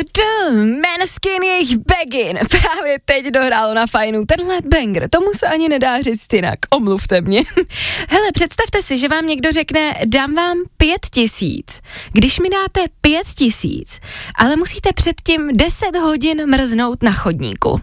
Maneskin, jejich Begin. Právě teď dohrálo na Fajnu tenhle banger. Tomu se ani nedá říct jinak. Omluvte mě. Hele, představte si, že vám někdo řekne, dám vám 5000. Když mi dáte 5000, ale musíte předtím 10 hodin mrznout na chodníku.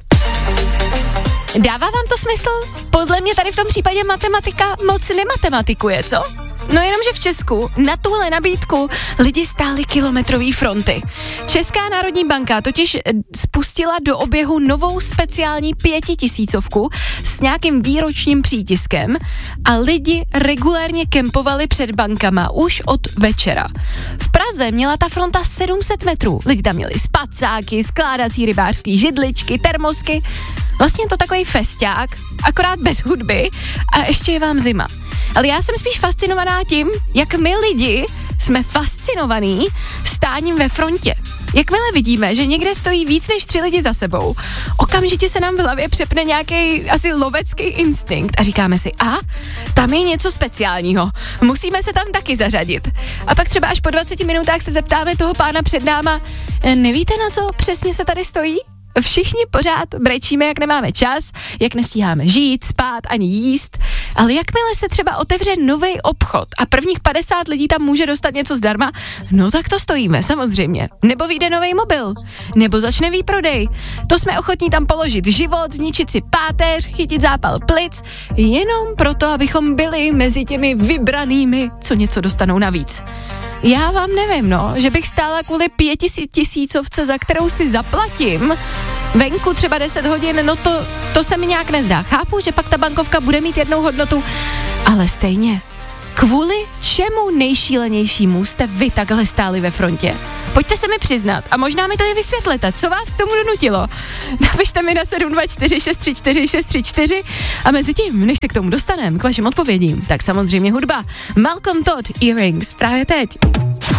Dává vám to smysl? Podle mě tady v tom případě matematika moc nematematikuje, co? No jenomže v Česku na tuhle nabídku lidi stáli kilometrový fronty. Česká národní banka totiž spustila do oběhu novou speciální 5000 s nějakým výročním přítiskem a lidi regulérně kempovali před bankama už od večera. V Praze měla ta fronta 700 metrů. Lidi tam měli spacáky, skládací rybářský židličky, termosky. Vlastně to takový festák, akorát bez hudby a ještě je vám zima. Ale já jsem spíš fascinovaná tím, jak my lidi jsme fascinovaní stáním ve frontě. Jakmile vidíme, že někde stojí víc než 3 lidi za sebou, okamžitě se nám v hlavě přepne nějaký asi lovecký instinkt a říkáme si, tam je něco speciálního, musíme se tam taky zařadit. A pak třeba až po 20 minutách se zeptáme toho pána před náma, nevíte, na co přesně se tady stojí? Všichni pořád brečíme, jak nemáme čas, jak nestíháme žít, spát ani jíst, ale jakmile se třeba otevře nový obchod a prvních 50 lidí tam může dostat něco zdarma, no tak to stojíme, samozřejmě. Nebo vyjde nový mobil, nebo začne výprodej. To jsme ochotní tam položit život, zničit si páteř, chytit zápal plic, jenom proto, abychom byli mezi těmi vybranými, co něco dostanou navíc. Já vám nevím, že bych stála kvůli 5000, za kterou si zaplatím, venku třeba 10 hodin, to se mi nějak nezdá. Chápu, že pak ta bankovka bude mít jednou hodnotu, ale stejně. Kvůli čemu nejšílenějšímu jste vy takhle stáli ve frontě? Pojďte se mi přiznat a možná mi to je vysvětlete, co vás k tomu donutilo. Napište mi na 724 634 634 a mezi tím, než se k tomu dostaneme, k vašim odpovědím, tak samozřejmě hudba. Malcolm Todd, Earrings, právě teď.